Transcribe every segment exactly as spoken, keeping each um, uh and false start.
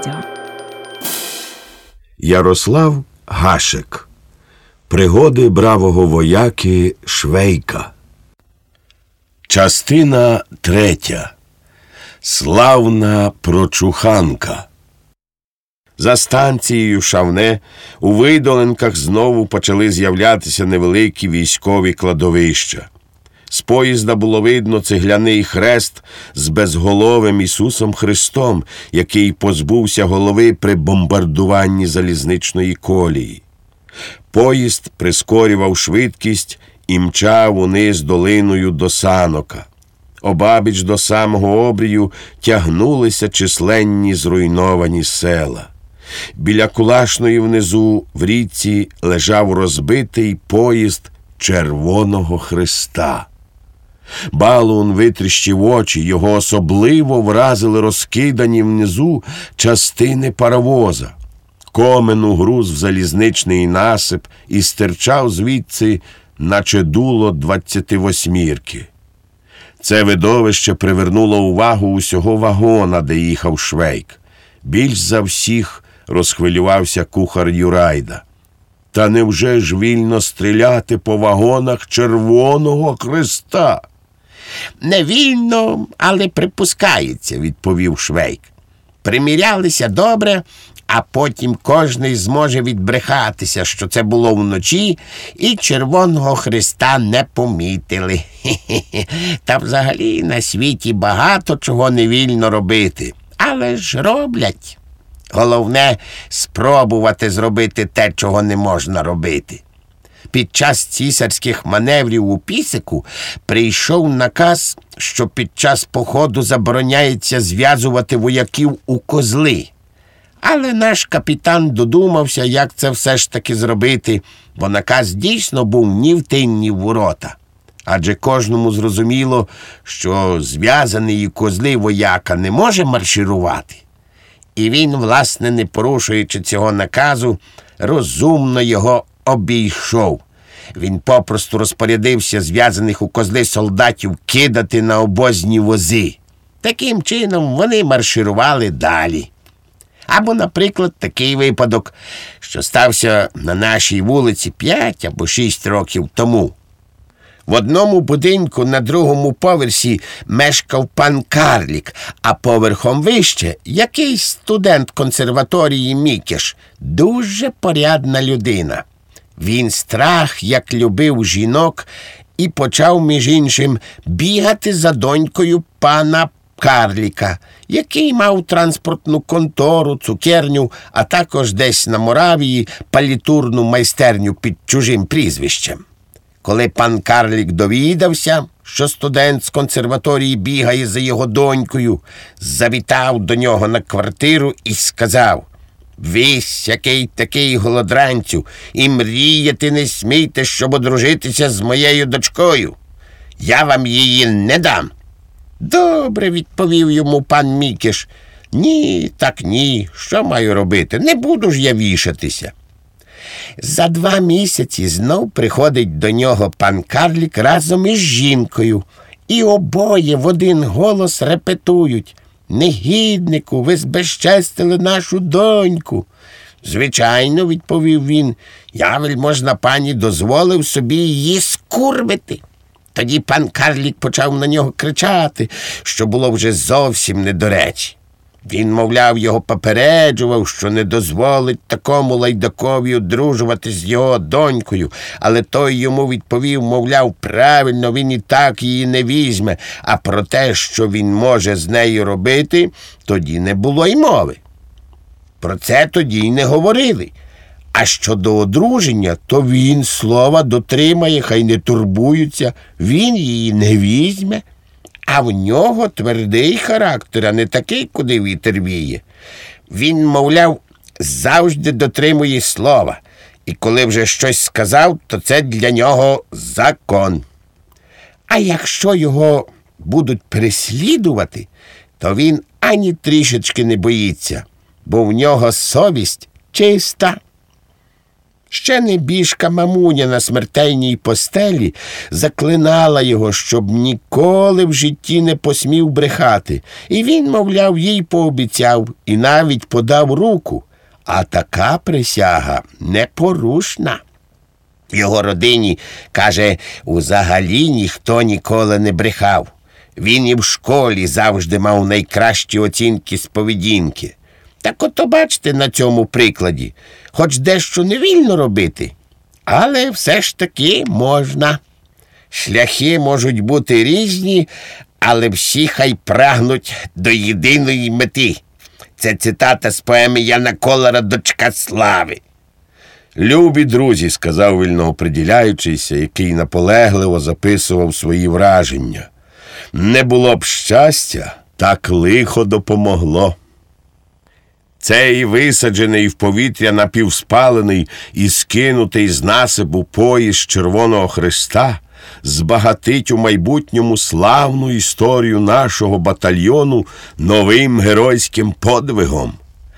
Ярослав Гашек. Пригоди бравого вояки Швейка. Частина третя. Славна прочуханка. За станцією Шавне у видолинках знову почали з'являтися невеликі військові кладовища. З поїзда було видно цегляний хрест з безголовим Ісусом Христом, який позбувся голови при бомбардуванні залізничної колії. Поїзд прискорював швидкість і мчав униз долиною до Санока. Обабіч до самого обрію тягнулися численні зруйновані села. Біля Кулашної внизу в річці лежав розбитий поїзд Червоного Хреста. Балун витріщив очі, його особливо вразили розкидані внизу частини паровоза. Комену груз в залізничний насип і стирчав звідси, наче дуло двадцятивосьмірки. Це видовище привернуло увагу усього вагона, де їхав Швейк. Більш за всіх розхвилювався кухар Юрайда. Та невже ж вільно стріляти по вагонах Червоного Хреста? Не вільно, але припускається, відповів Швейк. Примірялися добре, а потім кожний зможе відбрехатися, що це було вночі, і Червоного Хреста не помітили. Хе-хе-хе. Та взагалі на світі багато чого не вільно робити, але ж роблять. Головне – спробувати зробити те, чого не можна робити. Під час цісарських маневрів у Пісику прийшов наказ, що під час походу забороняється зв'язувати вояків у козли. Але наш капітан додумався, як це все ж таки зробити, бо наказ дійсно був ні в тин, ні в ворота. Адже кожному зрозуміло, що зв'язаний у козли вояка не може марширувати. І він, власне, не порушуючи цього наказу, розумно його обійшов. Він попросту розпорядився зв'язаних у козли солдатів кидати на обозні вози. Таким чином вони марширували далі. Або, наприклад, такий випадок, що стався на нашій вулиці п'ять або шість років тому. В одному будинку на другому поверсі мешкав пан Карлік, а поверхом вище якийсь студент консерваторії Мікеш, дуже порядна людина. Він страх як любив жінок і почав, між іншим, бігати за донькою пана Карліка, який мав транспортну контору, цукерню, а також десь на Моравії палітурну майстерню під чужим прізвищем. Коли пан Карлік довідався, що студент з консерваторії бігає за його донькою, завітав до нього на квартиру і сказав: «Вись, який такий голодранцю, і мріяти не смійте, щоб одружитися з моєю дочкою. Я вам її не дам». «Добре», – відповів йому пан Мікеш. «Ні, так ні, що маю робити? Не буду ж я вішатися». За два місяці знов приходить до нього пан Карлік разом із жінкою, і обоє в один голос репетують: «Негіднику, ви збезчестили нашу доньку». «Звичайно», – відповів він, – «я, вельможна пані, дозволив собі її скурвити». Тоді пан Карлік почав на нього кричати, що було вже зовсім не до речі. Він, мовляв, його попереджував, що не дозволить такому лайдакові одружувати з його донькою, але той йому відповів, мовляв, правильно, він і так її не візьме, а про те, що він може з нею робити, тоді не було й мови. Про це тоді й не говорили. А щодо одруження, то він слова дотримає, хай не турбуються, він її не візьме. А в нього твердий характер, а не такий, куди вітер віє. Він, мовляв, завжди дотримує слова, і коли вже щось сказав, то це для нього закон. А якщо його будуть переслідувати, то він ані трішечки не боїться, бо в нього совість чиста. Ще небіжка мамуня на смертельній постелі заклинала його, щоб ніколи в житті не посмів брехати. І він, мовляв, їй пообіцяв і навіть подав руку. А така присяга непорушна. Його родині, каже, узагалі ніхто ніколи не брехав. Він і в школі завжди мав найкращі оцінки з поведінки. Так ото бачите на цьому прикладі, хоч дещо невільно робити, але все ж таки можна. Шляхи можуть бути різні, але всі хай прагнуть до єдиної мети. Це цитата з поеми Яна Колера «Дочка слави». «Любі друзі», – сказав вільнооприділяючийся, який наполегливо записував свої враження, «не було б щастя, так лихо допомогло». Цей висаджений в повітря напівспалений і скинутий з насипу поїзд Червоного Хреста збагатить у майбутньому славну історію нашого батальйону новим геройським подвигом.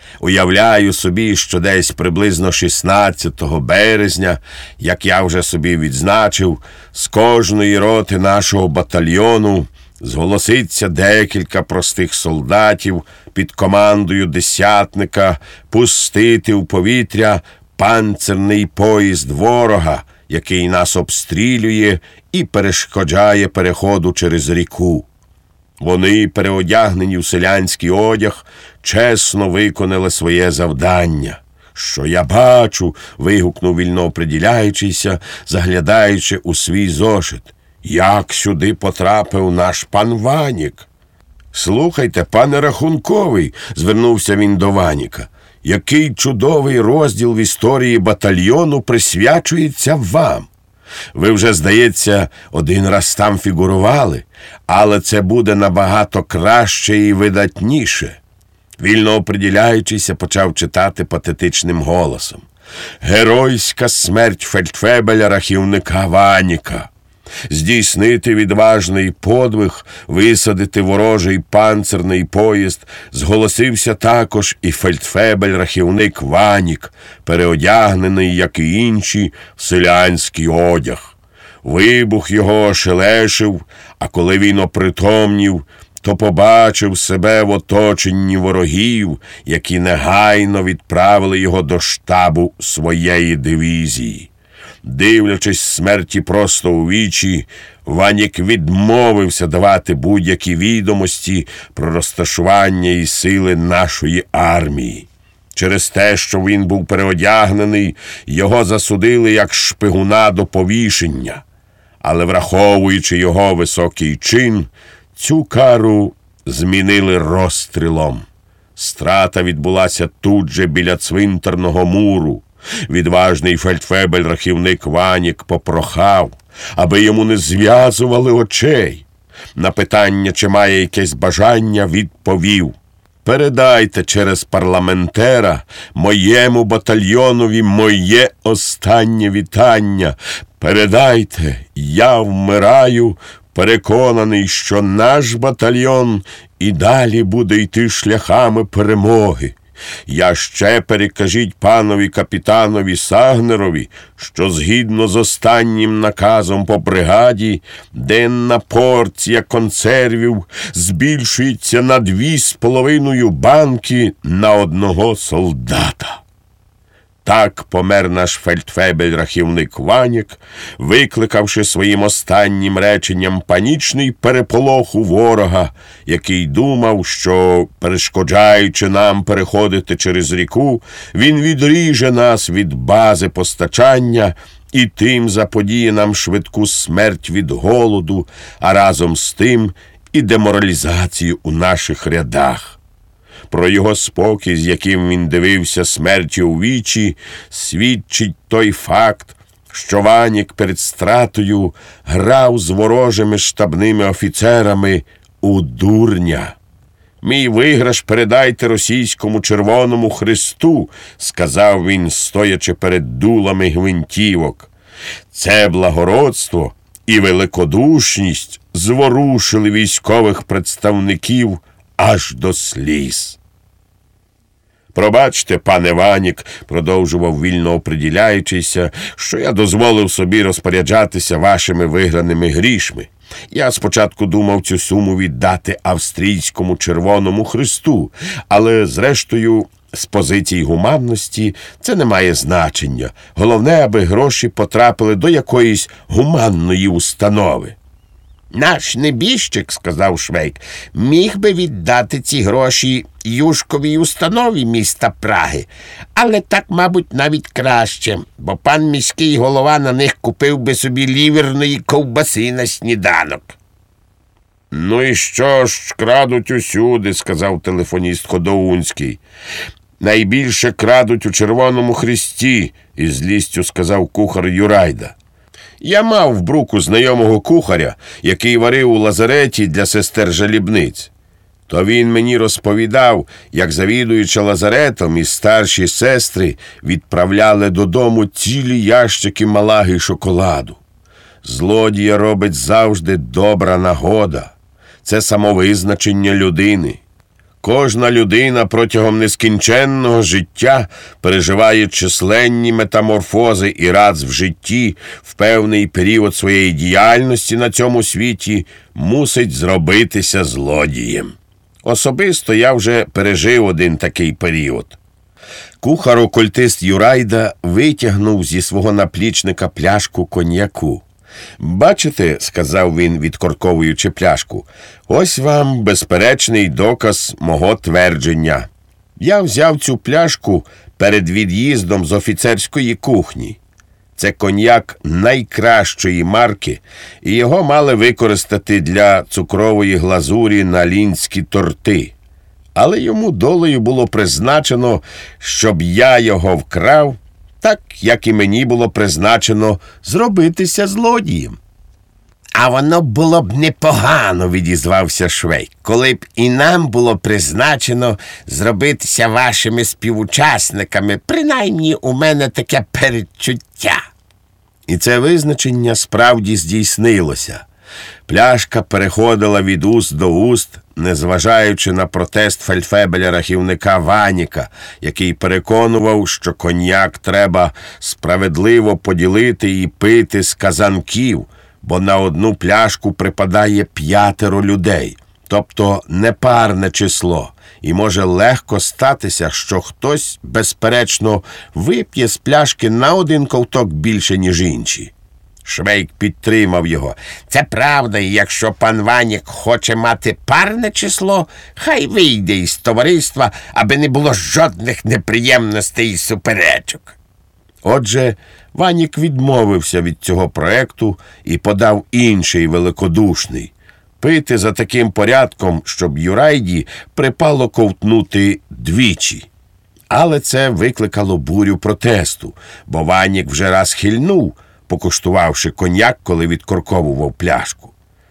Уявляю собі, що десь приблизно шістнадцятого березня, як я вже собі відзначив, з кожної роти нашого батальйону зголоситься декілька простих солдатів під командою десятника пустити в повітря панцирний поїзд ворога, який нас обстрілює і перешкоджає переходу через ріку. Вони, переодягнені в селянський одяг, чесно виконали своє завдання. «Що я бачу?» – вигукнув вільнооприділяючийся, заглядаючи у свій зошит. «Як сюди потрапив наш пан Ванік?» «Слухайте, пане Рахунковий», – звернувся він до Ваніка, – «який чудовий розділ в історії батальйону присвячується вам. Ви вже, здається, один раз там фігурували, але це буде набагато краще і видатніше». Вільнооприділяючийся почав читати патетичним голосом. «Геройська смерть фельдфебеля-рахівника Ваніка. Здійснити відважний подвиг, висадити ворожий панцирний поїзд, зголосився також і фельдфебель-рахівник Ванік, переодягнений, як і інші, в селянський одяг. Вибух його ошелешив, а коли він опритомнів, то побачив себе в оточенні ворогів, які негайно відправили його до штабу своєї дивізії. Дивлячись смерті просто у вічі, Ванік відмовився давати будь-які відомості про розташування і сили нашої армії. Через те, що він був переодягнений, його засудили як шпигуна до повішення. Але, враховуючи його високий чин, цю кару змінили розстрілом. Страта відбулася тут же біля цвинтарного муру. Відважний фельдфебель-рахівник Ванік попрохав, аби йому не зв'язували очей. На питання, чи має якесь бажання, відповів: «Передайте через парламентера моєму батальйонові моє останнє вітання. Передайте, я вмираю, переконаний, що наш батальйон і далі буде йти шляхами перемоги. Я ще перекажіть панові капітанові Сагнерові, що згідно з останнім наказом по бригаді, денна порція консервів збільшується на дві з половиною банки на одного солдата». Так помер наш фельдфебель-рахівник Ванік, викликавши своїм останнім реченням панічний переполох у ворога, який думав, що, перешкоджаючи нам переходити через ріку, він відріже нас від бази постачання і тим заподіє нам швидку смерть від голоду, а разом з тим і деморалізацію у наших рядах. Про його спокій, з яким він дивився смерті у вічі, свідчить той факт, що Ванік перед стратою грав з ворожими штабними офіцерами у дурня. «Мій виграш передайте російському Червоному Хресту», – сказав він, стоячи перед дулами гвинтівок. Це благородство і великодушність зворушили військових представників аж до сліз. Пробачте, пане Ванік, продовжував вільно оприділяючийся, що я дозволив собі розпоряджатися вашими виграними грішми. Я спочатку думав цю суму віддати австрійському Червоному Хресту, але, зрештою, з позицій гуманності це не має значення. Головне, аби гроші потрапили до якоїсь гуманної установи. Наш небіжчик, сказав Швейк, міг би віддати ці гроші юшковій установі міста Праги. Але так, мабуть, навіть краще, бо пан міський голова на них купив би собі ліверної ковбаси на сніданок. Ну і що ж, крадуть усюди, сказав телефоніст Ходоунський. Найбільше крадуть у Червоному Хресті, із злістю сказав кухар Юрайда. Я мав в Бруку знайомого кухаря, який варив у лазареті для сестер жалібниць. То він мені розповідав, як завідуюча лазаретом і старші сестри відправляли додому цілі ящики малаги шоколаду. Злодія робить завжди добра нагода. Це самовизначення людини. Кожна людина протягом нескінченного життя переживає численні метаморфози і раз в житті, в певний період своєї діяльності на цьому світі, мусить зробитися злодієм. Особисто я вже пережив один такий період. Кухар-окультист Юрайда витягнув зі свого наплічника пляшку коньяку. «Бачите, – сказав він, відкорковуючи пляшку, – ось вам безперечний доказ мого твердження. Я взяв цю пляшку перед від'їздом з офіцерської кухні. Це коньяк найкращої марки, і його мали використати для цукрової глазурі на лінські торти. Але йому долею було призначено, щоб я його вкрав, так, як і мені було призначено зробитися злодієм». «А воно було б непогано, – відізвався Швейк, – коли б і нам було призначено зробитися вашими співучасниками. Принаймні, у мене таке передчуття». І це визначення справді здійснилося. Пляшка переходила від уст до уст, незважаючи на протест фельдфебеля-рахівника Ваніка, який переконував, що коньяк треба справедливо поділити і пити з казанків, бо на одну пляшку припадає п'ятеро людей, тобто непарне число, і може легко статися, що хтось, безперечно, вип'є з пляшки на один ковток більше, ніж інші. Швейк підтримав його. «Це правда, і якщо пан Ванік хоче мати парне число, хай вийде із товариства, аби не було жодних неприємностей і суперечок». Отже, Ванік відмовився від цього проекту і подав інший великодушний – пити за таким порядком, щоб Юрайді припало ковтнути двічі. Але це викликало бурю протесту, бо Ванік вже раз хильнув, покуштувавши коньяк, коли відкорковував пляшку.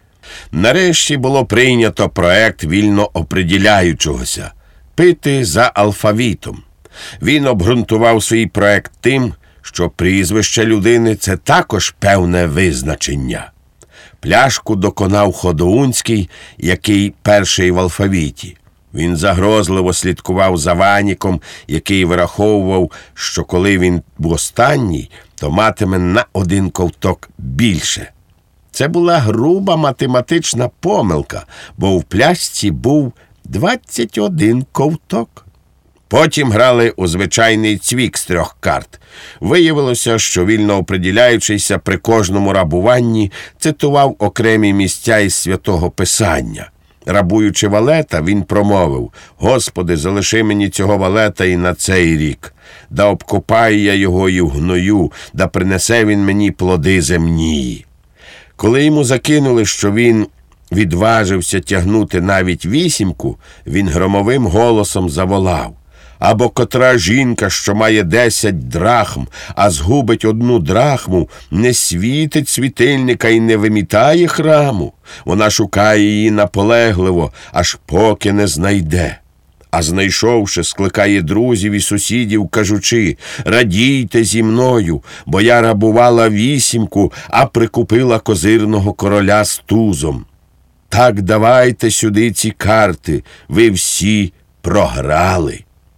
Нарешті було прийнято проект вільно оприділяючогося – пити за алфавітом. Він обґрунтував свій проект тим, що прізвище людини – це також певне визначення. Пляшку доконав Ходоунський, який перший в алфавіті. Він загрозливо слідкував за Ваніком, який вираховував, що коли він останній, то матиме на один ковток більше. Це була груба математична помилка, бо в пляшці був двадцять один ковток. Потім грали у звичайний цвік з трьох карт. Виявилося, що вільно оприділяючийся при кожному рабуванні цитував окремі місця із Святого Писання. Рабуючи валета, він промовив: «Господи, залиши мені цього валета і на цей рік. Да обкопаю я його і в гною, да принесе він мені плоди земнії». Коли йому закинули, що він відважився тягнути навіть вісімку, він громовим голосом заволав: «Або котра жінка, що має десять драхм, а згубить одну драхму, не світить світильника і не вимітає храму. Вона шукає її наполегливо, аж поки не знайде. А знайшовши, скликає друзів і сусідів, кажучи: радійте зі мною, бо я рабувала вісімку, а прикупила козирного короля з тузом. Так давайте сюди ці карти, ви всі програли».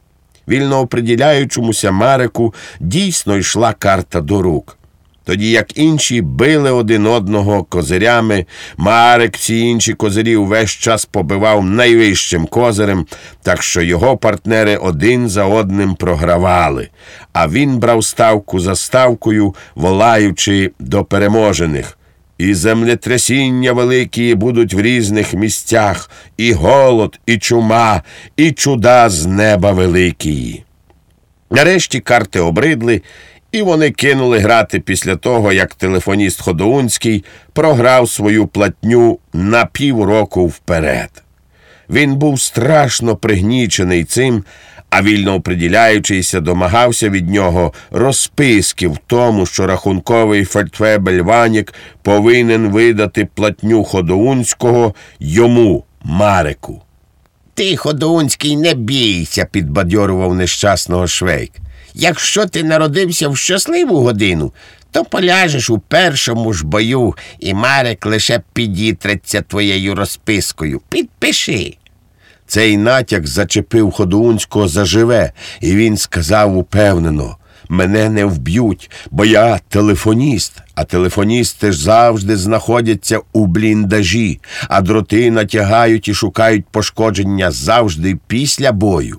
Вільнооприділяючомуся Мареку дійсно йшла карта до рук. Тоді як інші били один одного козирями, Марек всі інші козирі увесь час побивав найвищим козирем, так що його партнери один за одним програвали, а він брав ставку за ставкою, волаючи до переможених. І землетрясіння великі будуть в різних місцях, і голод, і чума, і чуда з неба великії. Нарешті карти обридли, і вони кинули грати після того, як телефоніст Ходоунський програв свою платню на півроку вперед. Він був страшно пригнічений цим, а вільнооприділяючийся домагався від нього розписки в тому, що рахунковий фельдфебель Ванік повинен видати платню Ходоунського йому, Мареку. Ти, Ходоунський, не бійся, підбадьорував нещасного Швейк. Якщо ти народився в щасливу годину, то поляжеш у першому ж бою, і Марек лише підітреться твоєю розпискою. Підпиши. Цей натяк зачепив Ходоунського заживе, і він сказав упевнено: «Мене не вб'ють, бо я телефоніст, а телефоністи ж завжди знаходяться у бліндажі, а дроти натягають і шукають пошкодження завжди після бою».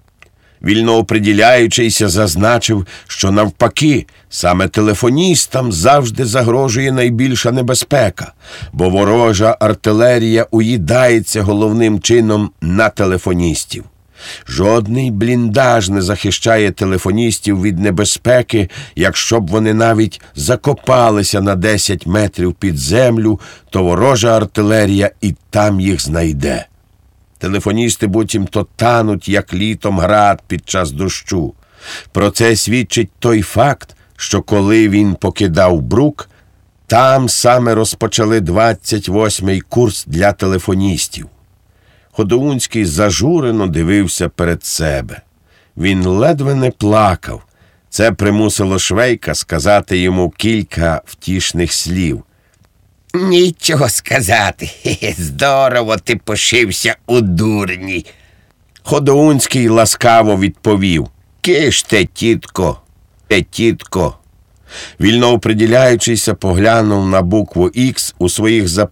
Вільнооприділяючийся зазначив, що навпаки, саме телефоністам завжди загрожує найбільша небезпека, бо ворожа артилерія уїдається головним чином на телефоністів. Жодний бліндаж не захищає телефоністів від небезпеки, якщо б вони навіть закопалися на десять метрів під землю, то ворожа артилерія і там їх знайде. Телефоністи буцімто тануть, як літом град під час дощу. Про це свідчить той факт, що коли він покидав Брук, там саме розпочали двадцять восьмий курс для телефоністів. Ходоунський зажурено дивився перед себе. Він ледве не плакав. Це примусило Швейка сказати йому кілька втішних слів. Нічого сказати. Хе-хе, здорово ти пошився у дурні. Ходоунський ласкаво відповів: «Киште, тітко, те, тітко». Вільнооприділяючийся поглянув на букву «Х» у своїх записах